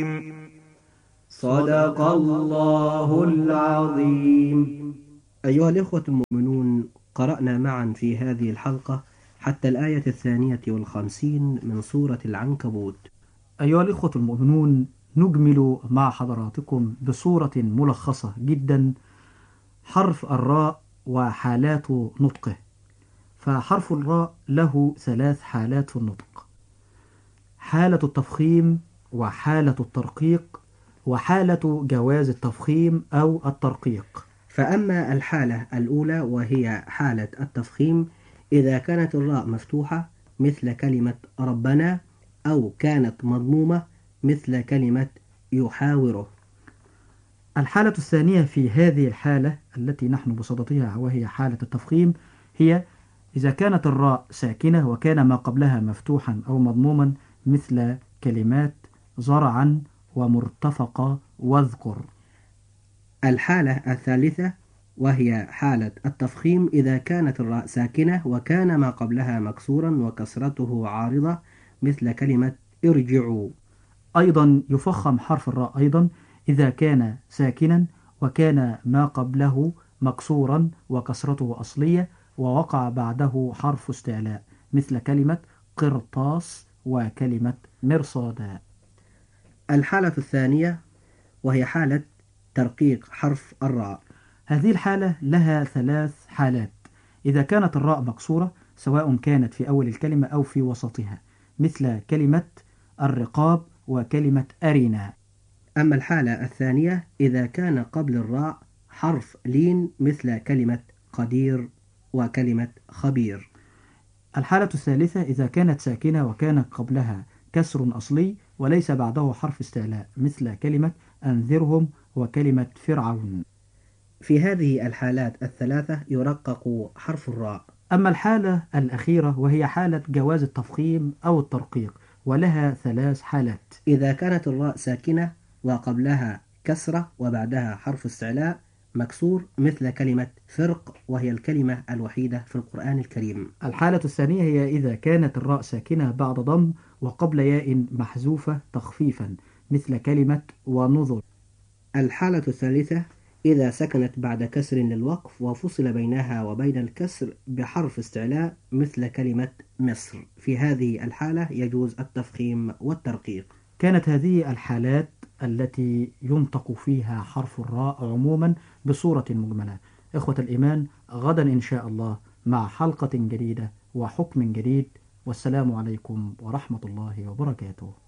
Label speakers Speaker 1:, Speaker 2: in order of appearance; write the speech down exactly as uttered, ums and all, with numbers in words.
Speaker 1: صدق الله العظيم. أيها الإخوة المؤمنون، قرأنا معا في هذه الحلقة حتى الآية الثانية والخمسين من سورة العنكبوت.
Speaker 2: أيها الإخوة المؤمنون، نجمل مع حضراتكم بصورة ملخصة جدا حرف الراء وحالات نطقه. فحرف الراء له ثلاث حالات في النطق: حالة التفخيم، وحالة الترقيق، وحالة جواز التفخيم أو الترقيق.
Speaker 1: فأما الحالة الأولى وهي حالة التفخيم، إذا كانت الراء مفتوحة مثل كلمة ربنا، أو كانت مضمومة مثل كلمة يحاوره.
Speaker 2: الحالة الثانية في هذه الحالة التي نحن بصددها وهي حالة التفخيم هي إذا كانت الراء ساكنة وكان ما قبلها مفتوحا أو مضموما مثل كلمات زرعا ومرتفقة واذكر.
Speaker 1: الحالة الثالثة وهي حالة التفخيم، إذا كانت الراء ساكنة وكان ما قبلها مكسورا وكسرته عارضة مثل كلمة ارجعوا.
Speaker 2: أيضا يفخم حرف الراء أيضا إذا كان ساكنا وكان ما قبله مكسورا وكسرته أصلية ووقع بعده حرف استعلاء مثل كلمة قرطاس وكلمة مرصادا.
Speaker 1: الحالة الثانية وهي حالة ترقيق حرف الراء.
Speaker 2: هذه الحالة لها ثلاث حالات: إذا كانت الراء مكسورة سواء كانت في أول الكلمة أو في وسطها مثل كلمة الرقاب وكلمة أرنا.
Speaker 1: أما الحالة الثانية إذا كان قبل الراء حرف لين مثل كلمة قدير وكلمة خبير.
Speaker 2: الحالة الثالثة إذا كانت ساكنة وكان قبلها كسر أصلي وليس بعده حرف استعلاء مثل كلمة أنذرهم وكلمة فرعون.
Speaker 1: في هذه الحالات الثلاثة يرقق حرف الراء.
Speaker 2: أما الحالة الأخيرة وهي حالة جواز التفخيم أو الترقيق، ولها ثلاث حالات:
Speaker 1: إذا كانت الراء ساكنة وقبلها كسرة وبعدها حرف استعلاء مكسور مثل كلمة فرق، وهي الكلمة الوحيدة في القرآن الكريم.
Speaker 2: الحالة الثانية هي إذا كانت الراء ساكنة بعد ضم وقبل ياء محذوفة تخفيفا مثل كلمة ونظر.
Speaker 1: الحالة الثالثة إذا سكنت بعد كسر للوقف وفصل بينها وبين الكسر بحرف استعلاء مثل كلمة مصر. في هذه الحالة يجوز التفخيم والترقيق.
Speaker 2: كانت هذه الحالات التي ينطق فيها حرف الراء عموما بصورة مجملة. إخوة الإيمان، غدا إن شاء الله مع حلقة جديدة وحكم جديد، والسلام عليكم ورحمة الله وبركاته.